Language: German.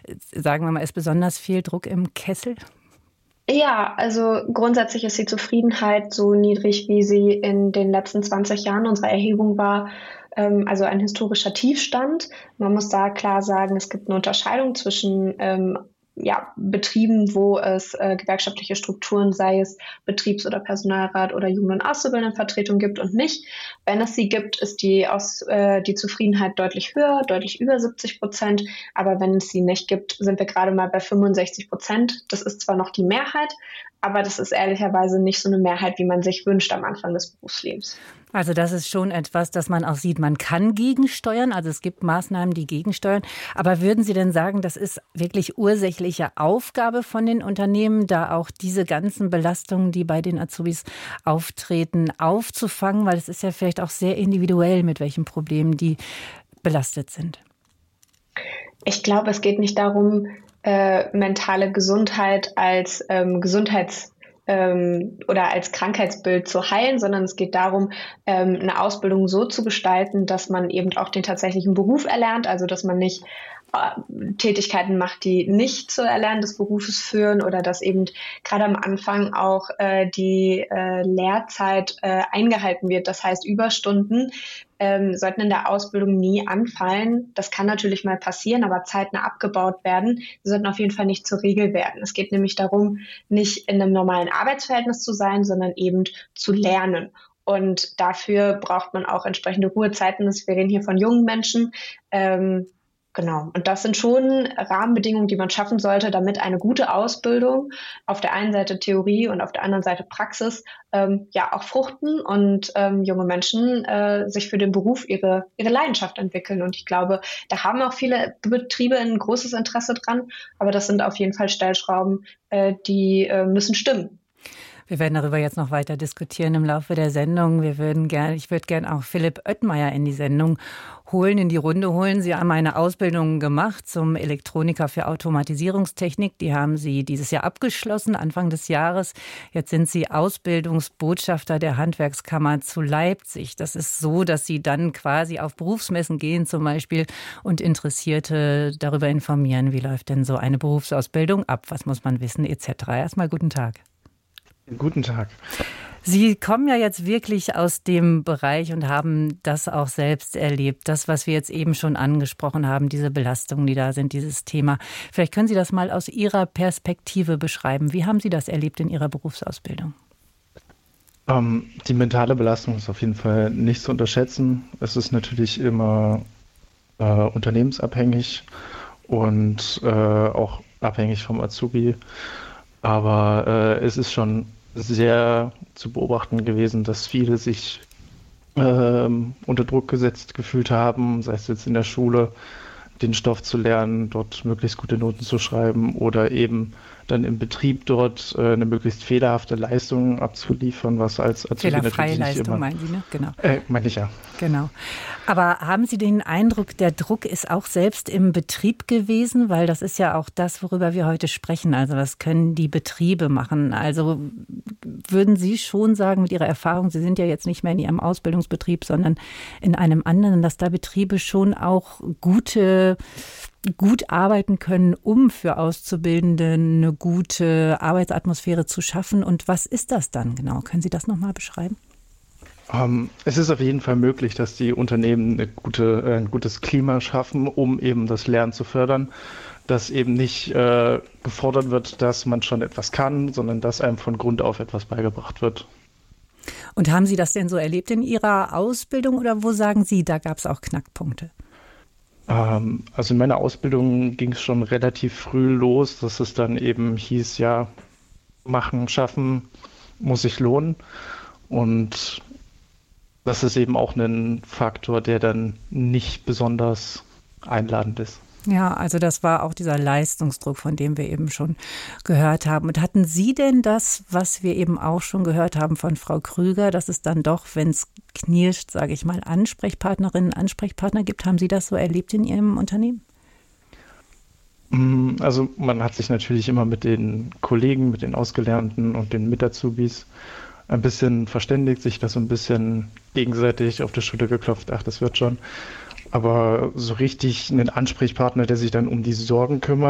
sagen wir mal, ist besonders viel Druck im Kessel? Ja, also grundsätzlich ist die Zufriedenheit so niedrig, wie sie in den letzten 20 Jahren unserer Erhebung war, also ein historischer Tiefstand. Man muss da klar sagen, es gibt eine Unterscheidung zwischen ja, Betrieben, wo es gewerkschaftliche Strukturen, sei es Betriebs- oder Personalrat oder Jugend- und Auszubildendenvertretung gibt und nicht. Wenn es sie gibt, ist die Zufriedenheit deutlich höher, deutlich über 70%. Aber wenn es sie nicht gibt, sind wir gerade mal bei 65%. Das ist zwar noch die Mehrheit, aber das ist ehrlicherweise nicht so eine Mehrheit, wie man sich wünscht am Anfang des Berufslebens. Also das ist schon etwas, das man auch sieht. Man kann gegensteuern, also es gibt Maßnahmen, die gegensteuern. Aber würden Sie denn sagen, das ist wirklich ursächliche Aufgabe von den Unternehmen, da auch diese ganzen Belastungen, die bei den Azubis auftreten, aufzufangen? Weil es ist ja vielleicht auch sehr individuell, mit welchen Problemen die belastet sind. Ich glaube, es geht nicht darum, mentale Gesundheit als oder als Krankheitsbild zu heilen, sondern es geht darum, eine Ausbildung so zu gestalten, dass man eben auch den tatsächlichen Beruf erlernt, also dass man nicht Tätigkeiten macht, die nicht zur Erlernen des Berufes führen oder dass eben gerade am Anfang auch die Lehrzeit eingehalten wird. Das heißt, Überstunden sollten in der Ausbildung nie anfallen. Das kann natürlich mal passieren, aber zeitnah abgebaut werden. Sie sollten auf jeden Fall nicht zur Regel werden. Es geht nämlich darum, nicht in einem normalen Arbeitsverhältnis zu sein, sondern eben zu lernen. Und dafür braucht man auch entsprechende Ruhezeiten. Wir reden hier von jungen Menschen. Genau. Und das sind schon Rahmenbedingungen, die man schaffen sollte, damit eine gute Ausbildung, auf der einen Seite Theorie und auf der anderen Seite Praxis, ja auch fruchten und junge Menschen sich für den Beruf ihre Leidenschaft entwickeln. Und ich glaube, da haben auch viele Betriebe ein großes Interesse dran. Aber das sind auf jeden Fall Stellschrauben, die müssen stimmen. Wir werden darüber jetzt noch weiter diskutieren im Laufe der Sendung. Ich würde gerne auch Philipp Oettmeier in die Sendung holen, in die Runde holen. Sie haben eine Ausbildung gemacht zum Elektroniker für Automatisierungstechnik. Die haben Sie dieses Jahr abgeschlossen, Anfang des Jahres. Jetzt sind Sie Ausbildungsbotschafter der Handwerkskammer zu Leipzig. Das ist so, dass Sie dann quasi auf Berufsmessen gehen zum Beispiel und Interessierte darüber informieren, wie läuft denn so eine Berufsausbildung ab, was muss man wissen etc. Erstmal guten Tag. Guten Tag. Sie kommen ja jetzt wirklich aus dem Bereich und haben das auch selbst erlebt. Das, was wir jetzt eben schon angesprochen haben, diese Belastungen, die da sind, dieses Thema. Vielleicht können Sie das mal aus Ihrer Perspektive beschreiben. Wie haben Sie das erlebt in Ihrer Berufsausbildung? Die mentale Belastung ist auf jeden Fall nicht zu unterschätzen. Es ist natürlich immer unternehmensabhängig und auch abhängig vom Azubi. Aber es ist schon sehr zu beobachten gewesen, dass viele sich unter Druck gesetzt gefühlt haben, sei es jetzt in der Schule, den Stoff zu lernen, dort möglichst gute Noten zu schreiben oder eben dann im Betrieb dort eine möglichst fehlerhafte Leistung abzuliefern, was als Azubi Fehlerfreie natürlich nicht Leistung, immer... meinen Sie, ne? Genau. Meine ich ja. Genau. Aber haben Sie den Eindruck, der Druck ist auch selbst im Betrieb gewesen? Weil das ist ja auch das, worüber wir heute sprechen. Also was können die Betriebe machen? Also würden Sie schon sagen, mit Ihrer Erfahrung, Sie sind ja jetzt nicht mehr in Ihrem Ausbildungsbetrieb, sondern in einem anderen, dass da Betriebe schon auch gut arbeiten können, um für Auszubildende eine gute Arbeitsatmosphäre zu schaffen. Und was ist das dann genau? Können Sie das nochmal beschreiben? Es ist auf jeden Fall möglich, dass die Unternehmen ein gutes Klima schaffen, um eben das Lernen zu fördern, dass eben nicht gefordert wird, dass man schon etwas kann, sondern dass einem von Grund auf etwas beigebracht wird. Und haben Sie das denn so erlebt in Ihrer Ausbildung oder wo sagen Sie, da gab es auch Knackpunkte? Also in meiner Ausbildung ging es schon relativ früh los, dass es dann eben hieß, ja, machen, schaffen, muss sich lohnen. Und das ist eben auch ein Faktor, der dann nicht besonders einladend ist. Ja, also das war auch dieser Leistungsdruck, von dem wir eben schon gehört haben. Und hatten Sie denn das, was wir eben auch schon gehört haben von Frau Krüger, dass es dann doch, wenn es knirscht, sage ich mal, Ansprechpartnerinnen, Ansprechpartner gibt? Haben Sie das so erlebt in Ihrem Unternehmen? Also man hat sich natürlich immer mit den Kollegen, mit den Ausgelernten und den Mit-Azubis ein bisschen verständigt, sich das so ein bisschen gegenseitig auf die Schulter geklopft, ach, das wird schon. Aber so richtig einen Ansprechpartner, der sich dann um die Sorgen kümmert,